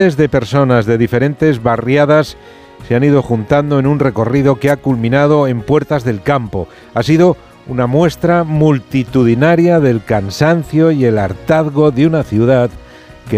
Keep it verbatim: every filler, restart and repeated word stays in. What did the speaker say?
de personas de diferentes barriadas se han ido juntando en un recorrido que ha culminado en Puertas del Campo. Ha sido una muestra multitudinaria del cansancio y el hartazgo de una ciudad